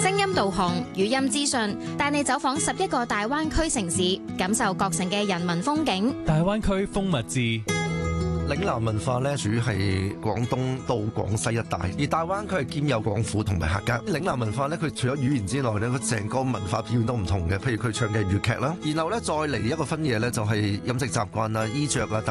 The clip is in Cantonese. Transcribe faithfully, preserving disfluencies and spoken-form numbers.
聲音導航、語音資訊，帶你走訪十一個大灣區城市，感受各城嘅人文風景。 大灣區風物誌。 嶺南文化咧，主要係廣東到廣西一帶，而大灣區係兼有廣府同埋客家。嶺南文化咧，佢除咗語言之外咧，佢成個文化表現都唔同嘅。譬如佢唱嘅粵劇啦，然後咧再嚟一個分野咧，就係飲食習慣啊、衣着啊。